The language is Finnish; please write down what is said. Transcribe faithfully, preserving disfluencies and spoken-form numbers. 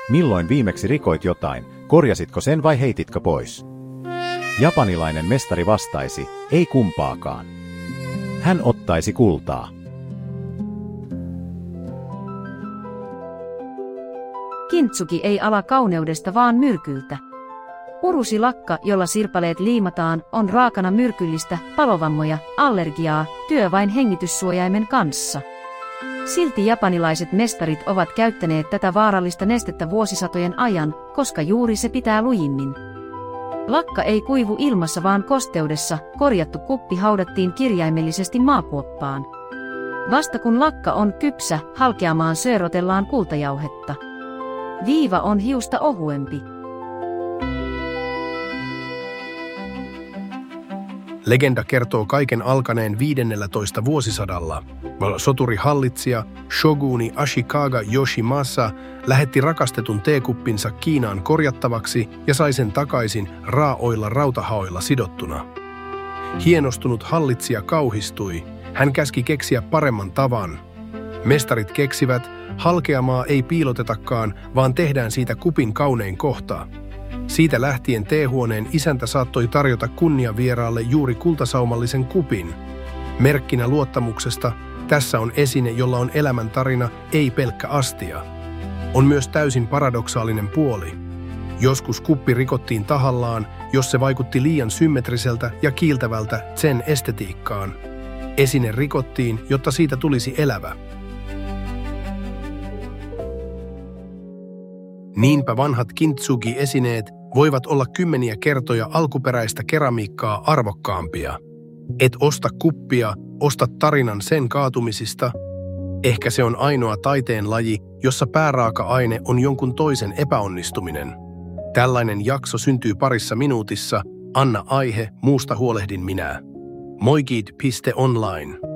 Milloin viimeksi rikoit jotain, korjasitko sen vai heititkö pois? Japanilainen mestari vastaisi, ei kumpaakaan. Hän ottaisi kultaa. Kintsugi ei ala kauneudesta vaan myrkyltä. Urusilakka, jolla sirpaleet liimataan, on raakana myrkyllistä, palovammoja, allergiaa, työ vain hengityssuojaimen kanssa. Silti japanilaiset mestarit ovat käyttäneet tätä vaarallista nestettä vuosisatojen ajan, koska juuri se pitää lujimmin. Lakka ei kuivu ilmassa vaan kosteudessa, korjattu kuppi haudattiin kirjaimellisesti maakuoppaan. Vasta kun lakka on kypsä, halkeamaan söörotellaan kultajauhetta. Viiva on hiusta ohuempi. Legenda kertoo kaiken alkaneen viidennellätoista vuosisadalla. Soturi hallitsija shoguni Ashikaga Yoshimasa lähetti rakastetun teekuppinsa Kiinaan korjattavaksi ja sai sen takaisin raaoilla rautahaoilla sidottuna. Hienostunut hallitsija kauhistui. Hän käski keksiä paremman tavan. Mestarit keksivät, halkeamaa ei piilotetakaan, vaan tehdään siitä kupin kaunein kohta. Siitä lähtien teehuoneen isäntä saattoi tarjota kunniavieraalle juuri kultasaumallisen kupin. Merkkinä luottamuksesta, tässä on esine, jolla on elämäntarina, ei pelkkä astia. On myös täysin paradoksaalinen puoli. Joskus kuppi rikottiin tahallaan, jos se vaikutti liian symmetriseltä ja kiiltävältä sen estetiikkaan. Esine rikottiin, jotta siitä tulisi elävä. Niinpä vanhat kintsugi-esineet voivat olla kymmeniä kertoja alkuperäistä keramiikkaa arvokkaampia. Et osta kuppia, osta tarinan sen kaatumisista. Ehkä se on ainoa taiteen laji, jossa pääraaka-aine on jonkun toisen epäonnistuminen. Tällainen jakso syntyy parissa minuutissa. Anna aihe, muusta huolehdin minä. moikit piste online